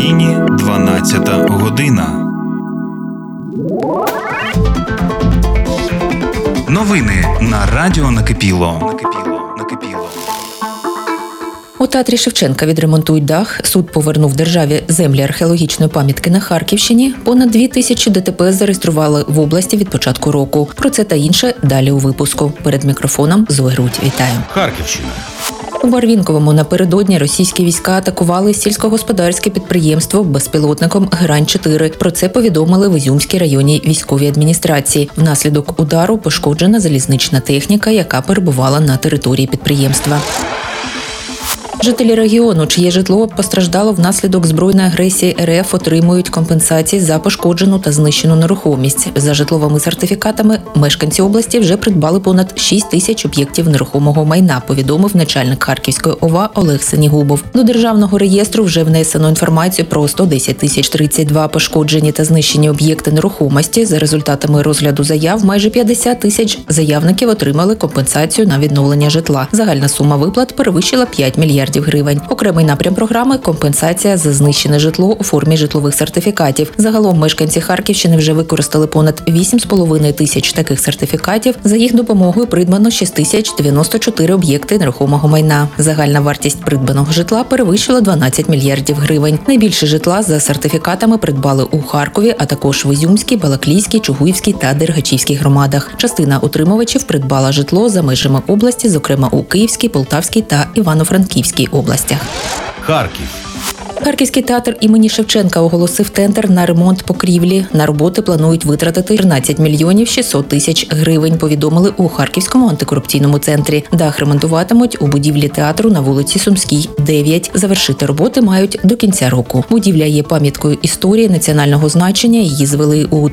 Україні 12 година. Новини на радіо Накипіло. У театрі Шевченка відремонтують дах, суд повернув державі землі археологічної пам'ятки на Харківщині, понад 2000 ДТП зареєстрували в області від початку року. Про це та інше далі у випуску. Перед мікрофоном Зоя Рудь. Вітаю. Харківщина. У Барвінковому напередодні російські війська атакували сільськогосподарське підприємство безпілотником «Грань-4». Про це повідомили в Ізюмській районній військовій адміністрації. Внаслідок удару пошкоджена залізнична техніка, яка перебувала на території підприємства. Жителі регіону, чиє житло постраждало внаслідок збройної агресії РФ, отримують компенсації за пошкоджену та знищену нерухомість. За житловими сертифікатами мешканці області вже придбали понад 6 тисяч об'єктів нерухомого майна, повідомив начальник Харківської ОВА Олег Сенігубов. До державного реєстру вже внесено інформацію про 110 032 пошкоджені та знищені об'єкти нерухомості. За результатами розгляду заяв майже 50 тисяч заявників отримали компенсацію на відновлення житла. Загальна сума виплат перевищила 5 мільярдів гривень. Окремий напрям програми – компенсація за знищене житло у формі житлових сертифікатів. Загалом мешканці Харківщини вже використали понад 8,5 тисяч таких сертифікатів. За їх допомогою придбано 6094 об'єкти нерухомого майна. Загальна вартість придбаного житла перевищила 12 мільярдів гривень. Найбільше житла за сертифікатами придбали у Харкові, а також в Ізюмській, Балаклійській, Чугуївській та Дергачівській громадах. Частина отримувачів придбала житло за межами області, зокрема у Київській, Полтавській та Івано-Франківській областях. Харків. Харківський театр імені Шевченка оголосив тендер на ремонт покрівлі. На роботи планують витратити 13 мільйонів 600 тисяч гривень, повідомили у Харківському антикорупційному центрі. Дах ремонтуватимуть у будівлі театру на вулиці Сумській, 9. Завершити роботи мають до кінця року. Будівля є пам'яткою історії національного значення. Її звели у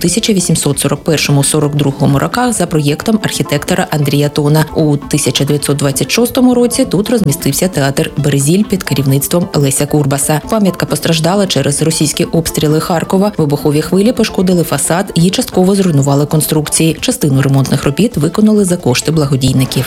1841-42 роках за проєктом архітектора Андрія Тона. У 1926 році тут розмістився театр «Березіль» під керівництвом Леся Курбаса. Пам'ятка постраждала через російські обстріли Харкова. Вибухові хвилі пошкодили фасад і частково зруйнували конструкції. Частину ремонтних робіт виконали за кошти благодійників.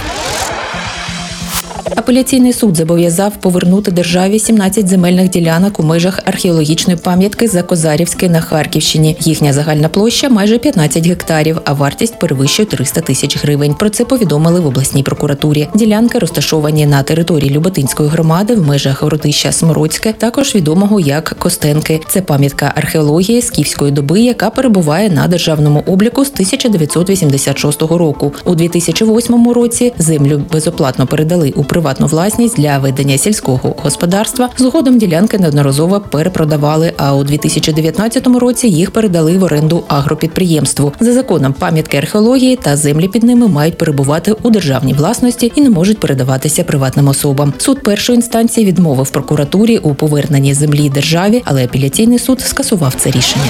Апеляційний суд зобов'язав повернути державі 17 земельних ділянок у межах археологічної пам'ятки Закозарівське на Харківщині. Їхня загальна площа – майже 15 гектарів, а вартість перевищує 300 тисяч гривень. Про це повідомили в обласній прокуратурі. Ділянки розташовані на території Люботинської громади в межах городища Смородське, також відомого як Костенки. Це пам'ятка археології скіфської доби, яка перебуває на державному обліку з 1986 року. У 2008 році землю безоплатно передали у приватну власність для ведення сільського господарства. Згодом ділянки неодноразово перепродавали, а у 2019 році їх передали в оренду агропідприємству. За законом пам'ятки археології та землі під ними мають перебувати у державній власності і не можуть передаватися приватним особам. Суд першої інстанції відмовив прокуратурі у поверненні землі державі, але апеляційний суд скасував це рішення.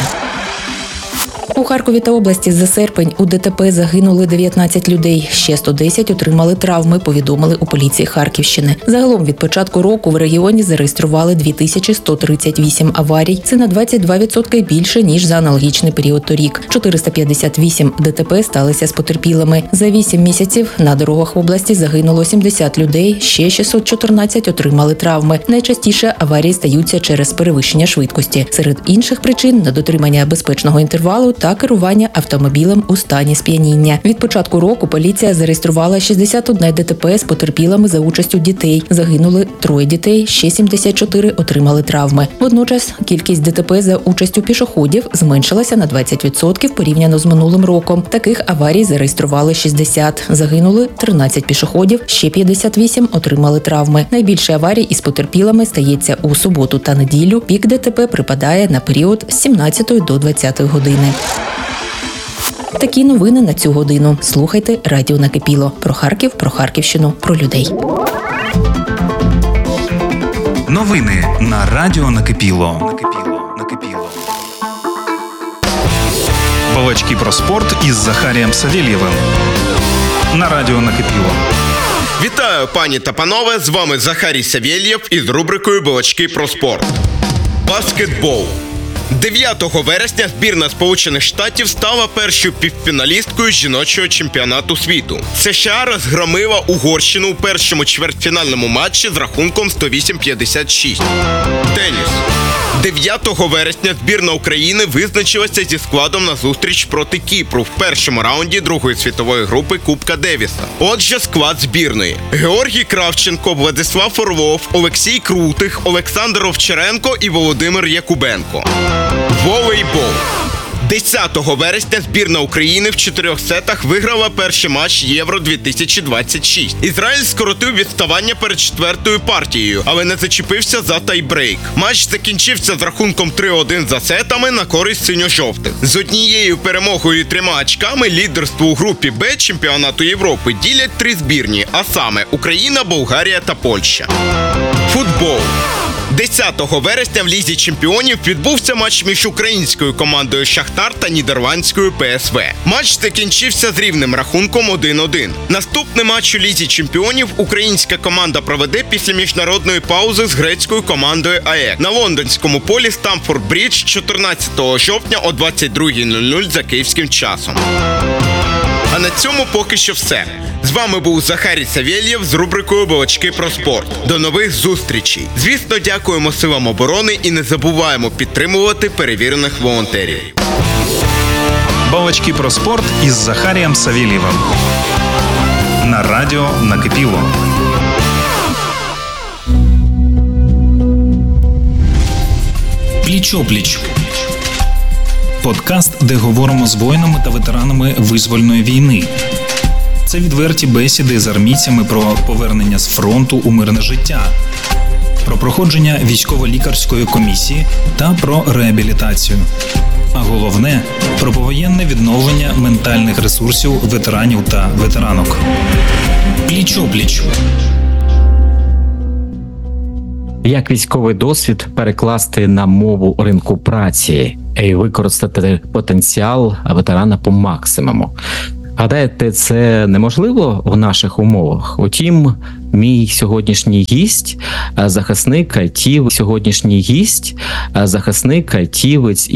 У Харкові та області за серпень у ДТП загинули 19 людей. Ще 110 отримали травми, повідомили у поліції Харківщини. Загалом від початку року в регіоні зареєстрували 2138 аварій. Це на 22% більше, ніж за аналогічний період торік. 458 ДТП сталися з потерпілими. За 8 місяців на дорогах області загинуло 70 людей, ще 614 отримали травми. Найчастіше аварії стаються через перевищення швидкості. Серед інших причин – недотримання безпечного інтервалу та керування автомобілем у стані сп'яніння. Від початку року поліція зареєструвала 61 ДТП з потерпілими за участю дітей. Загинули 3 дітей, ще 74 отримали травми. Водночас кількість ДТП за участю пішоходів зменшилася на 20% порівняно з минулим роком. Таких аварій зареєстрували 60. Загинули 13 пішоходів, ще 58 отримали травми. Найбільше аварій із потерпілими стається у суботу та неділю. Пік ДТП припадає на період з 17 до 20 години. Такі новини на цю годину. Слухайте радіо Накипіло. Про Харків, про Харківщину, про людей. Новини на радіо Накипіло. Балачки про спорт із Захарієм Савєлєвим. На радіо Накипіло. Вітаю, пані та панове, з вами Захарій Савєлєв із рубрикою «Балачки про спорт». Баскетбол. 9 вересня збірна Сполучених Штатів стала першою півфіналісткою жіночого чемпіонату світу. США розгромила Угорщину у першому чвертьфінальному матчі з рахунком 108-56. Теніс. 9 вересня збірна України визначилася зі складом на зустріч проти Кіпру в першому раунді Другої світової групи Кубка Девіса. Отже, склад збірної: Георгій Кравченко, Владислав Орлов, Олексій Крутих, Олександр Овчаренко і Володимир Якубенко. Волейбол. 10 вересня збірна України в 4 сетах виграла перший матч Євро-2026. Ізраїль скоротив відставання перед 4-ю партією, але не зачепився за тайбрейк. Матч закінчився з рахунком 3-1 за сетами на користь синьо-жовтих. З однією перемогою і 3 очками лідерство у групі Б чемпіонату Європи ділять 3 збірні, а саме Україна, Болгарія та Польща. Футбол. 10 вересня в Лізі чемпіонів відбувся матч між українською командою «Шахтар» та нідерландською ПСВ. Матч закінчився з рівним рахунком 1-1. Наступний матч у Лізі чемпіонів українська команда проведе після міжнародної паузи з грецькою командою АЕК на лондонському полі Стамфорд-Брідж 14 жовтня о 22:00 за київським часом. А на цьому поки що все. З вами був Захарій Савєлєв з рубрикою «Балачки про спорт». До нових зустрічей. Звісно, дякуємо силам оборони і не забуваємо підтримувати перевірених волонтерів. Балачки про спорт із Захарієм Савєлєвим. На радіо «Накипіло». Пліч-опліч. Подкаст, де говоримо з воїнами та ветеранами визвольної війни. Це відверті бесіди з армійцями про повернення з фронту у мирне життя, про проходження військово-лікарської комісії та про реабілітацію. А головне – про повоєнне відновлення ментальних ресурсів ветеранів та ветеранок. Пліч-опліч. Як військовий досвід перекласти на мову ринку праці і використати потенціал ветерана по максимуму? Гадаєте, це неможливо в наших умовах? Утім, мій сьогоднішній гість – захисник, айтівець